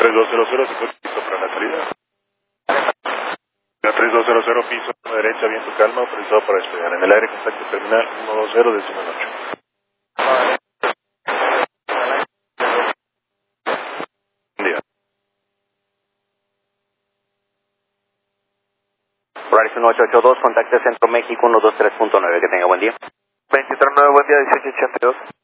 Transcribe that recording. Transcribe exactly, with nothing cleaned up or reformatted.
tres dos cero cero, piso para la salida. tres dos cero cero, piso a derecha, viento calma, autorizado para despegar. En el aire, contacto terminal uno dos cero, décimo ocho. Buen día. Horizon ocho ocho dos, contacte Centro México uno dos tres punto nueve, que tenga buen día. veintitrés nueve, buen día, dieciocho ochenta y dos.